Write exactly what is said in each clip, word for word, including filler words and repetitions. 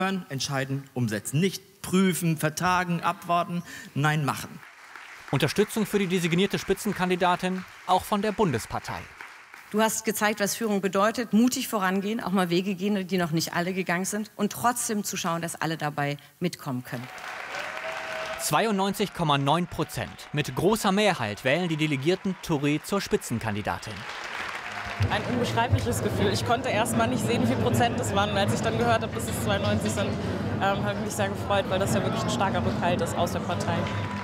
Hören, entscheiden, umsetzen. Nicht prüfen, vertagen, abwarten, nein, machen. Unterstützung für die designierte Spitzenkandidatin auch von der Bundespartei. Du hast gezeigt, was Führung bedeutet, mutig vorangehen, auch mal Wege gehen, die noch nicht alle gegangen sind und trotzdem zu schauen, dass alle dabei mitkommen können. zweiundneunzig Komma neun Prozent. Mit großer Mehrheit wählen die Delegierten Touré zur Spitzenkandidatin. Ein unbeschreibliches Gefühl. Ich konnte erst mal nicht sehen, wie viel Prozent das waren. Und als ich dann gehört habe, dass es zweiundneunzig sind, ähm, habe ich mich sehr gefreut, weil das ja wirklich ein starker Rückhalt ist aus der Partei.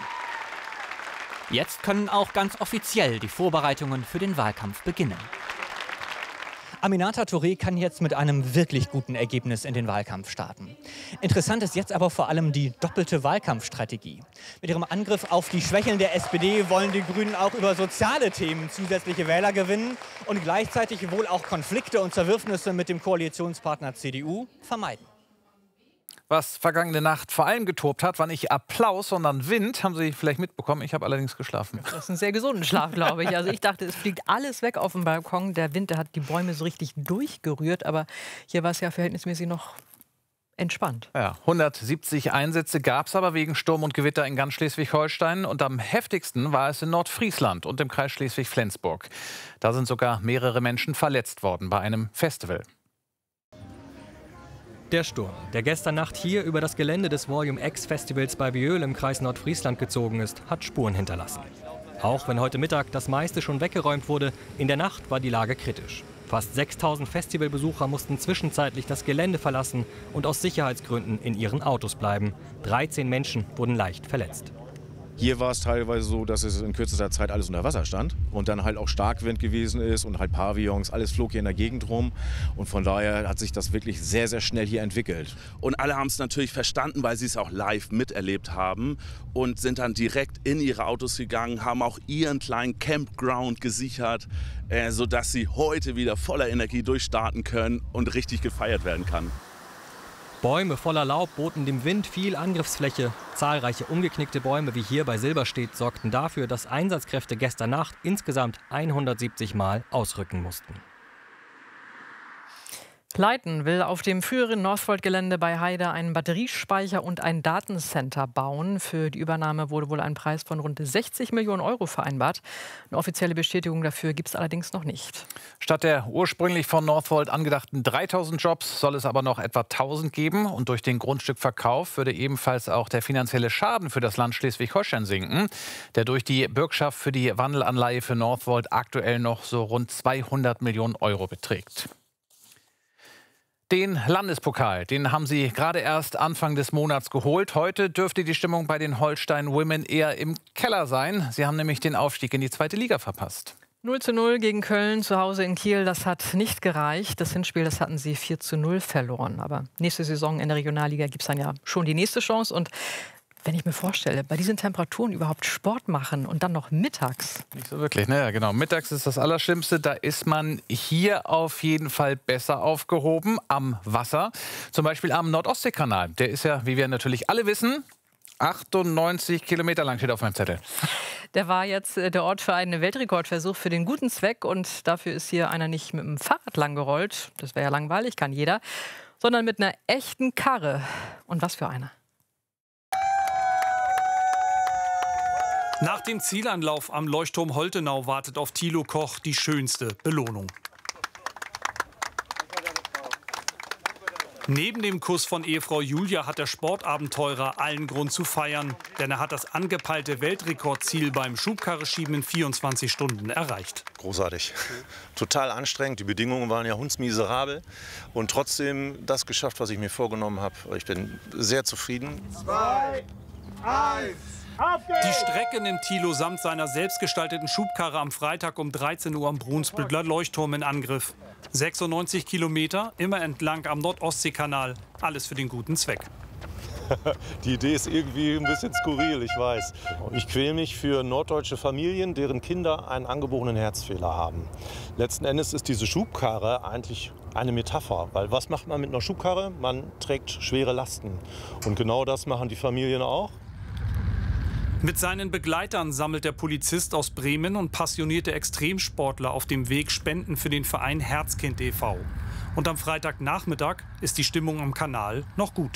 Jetzt können auch ganz offiziell die Vorbereitungen für den Wahlkampf beginnen. Aminata Touré kann jetzt mit einem wirklich guten Ergebnis in den Wahlkampf starten. Interessant ist jetzt aber vor allem die doppelte Wahlkampfstrategie. Mit ihrem Angriff auf die Schwächeln der S P D wollen die Grünen auch über soziale Themen zusätzliche Wähler gewinnen und gleichzeitig wohl auch Konflikte und Zerwürfnisse mit dem Koalitionspartner C D U vermeiden. Was vergangene Nacht vor allem getobt hat, war nicht Applaus, sondern Wind. Haben Sie vielleicht mitbekommen? Ich habe allerdings geschlafen. Das ist ein sehr gesunder Schlaf, glaube ich. Also ich dachte, es fliegt alles weg auf dem Balkon. Der Wind, der hat die Bäume so richtig durchgerührt. Aber hier war es ja verhältnismäßig noch entspannt. Ja, hundertsiebzig Einsätze gab es aber wegen Sturm und Gewitter in ganz Schleswig-Holstein. Und am heftigsten war es in Nordfriesland und im Kreis Schleswig-Flensburg. Da sind sogar mehrere Menschen verletzt worden bei einem Festival. Der Sturm, der gestern Nacht hier über das Gelände des Volume X Festivals bei Biöl im Kreis Nordfriesland gezogen ist, hat Spuren hinterlassen. Auch wenn heute Mittag das meiste schon weggeräumt wurde, in der Nacht war die Lage kritisch. Fast sechstausend Festivalbesucher mussten zwischenzeitlich das Gelände verlassen und aus Sicherheitsgründen in ihren Autos bleiben. dreizehn Menschen wurden leicht verletzt. Hier war es teilweise so, dass es in kürzester Zeit alles unter Wasser stand und dann halt auch Starkwind gewesen ist und halt Pavillons, alles flog hier in der Gegend rum. Und von daher hat sich das wirklich sehr, sehr schnell hier entwickelt. Und alle haben es natürlich verstanden, weil sie es auch live miterlebt haben und sind dann direkt in ihre Autos gegangen, haben auch ihren kleinen Campground gesichert, äh, sodass sie heute wieder voller Energie durchstarten können und richtig gefeiert werden kann. Bäume voller Laub boten dem Wind viel Angriffsfläche. Zahlreiche umgeknickte Bäume wie hier bei Silberstedt sorgten dafür, dass Einsatzkräfte gestern Nacht insgesamt hundertsiebzig Mal ausrücken mussten. Leiten will auf dem früheren Northvolt-Gelände bei Heide einen Batteriespeicher und ein Datencenter bauen. Für die Übernahme wurde wohl ein Preis von rund sechzig Millionen Euro vereinbart. Eine offizielle Bestätigung dafür gibt es allerdings noch nicht. Statt der ursprünglich von Northvolt angedachten dreitausend Jobs soll es aber noch etwa tausend geben. Und durch den Grundstückverkauf würde ebenfalls auch der finanzielle Schaden für das Land Schleswig-Holstein sinken, der durch die Bürgschaft für die Wandelanleihe für Northvolt aktuell noch so rund zweihundert Millionen Euro beträgt. Den Landespokal, den haben sie gerade erst Anfang des Monats geholt. Heute dürfte die Stimmung bei den Holstein Women eher im Keller sein. Sie haben nämlich den Aufstieg in die zweite Liga verpasst. null zu null gegen Köln zu Hause in Kiel, das hat nicht gereicht. Das Hinspiel, das hatten sie vier zu null verloren. Aber nächste Saison in der Regionalliga gibt es dann ja schon die nächste Chance. Und wenn ich mir vorstelle, bei diesen Temperaturen überhaupt Sport machen und dann noch mittags. Nicht so wirklich, naja, genau. Mittags ist das Allerschlimmste. Da ist man hier auf jeden Fall besser aufgehoben am Wasser. Zum Beispiel am Nordostseekanal. Der ist ja, wie wir natürlich alle wissen, achtundneunzig Kilometer lang, steht auf meinem Zettel. Der war jetzt der Ort für einen Weltrekordversuch für den guten Zweck. Und dafür ist hier einer nicht mit dem Fahrrad lang gerollt. Das wäre ja langweilig, kann jeder. Sondern mit einer echten Karre. Und was für eine. Nach dem Zielanlauf am Leuchtturm Holtenau wartet auf Thilo Koch die schönste Belohnung. Neben dem Kuss von Ehefrau Julia hat der Sportabenteurer allen Grund zu feiern. Denn er hat das angepeilte Weltrekordziel beim Schubkarreschieben in vierundzwanzig Stunden erreicht. Großartig. Total anstrengend. Die Bedingungen waren ja hundsmiserabel. Und trotzdem das geschafft, was ich mir vorgenommen habe. Ich bin sehr zufrieden. Zwei, eins. Die Strecke nimmt Thilo samt seiner selbstgestalteten Schubkarre am Freitag um dreizehn Uhr am Brunsbüttler Leuchtturm in Angriff. sechsundneunzig Kilometer, immer entlang am Nordostseekanal. Alles für den guten Zweck. Die Idee ist irgendwie ein bisschen skurril, ich weiß. Ich quäle mich für norddeutsche Familien, deren Kinder einen angeborenen Herzfehler haben. Letzten Endes ist diese Schubkarre eigentlich eine Metapher. Weil was macht man mit einer Schubkarre? Man trägt schwere Lasten. Und genau das machen die Familien auch. Mit seinen Begleitern sammelt der Polizist aus Bremen und passionierte Extremsportler auf dem Weg Spenden für den Verein Herzkind e V Und am Freitagnachmittag ist die Stimmung am Kanal noch gut.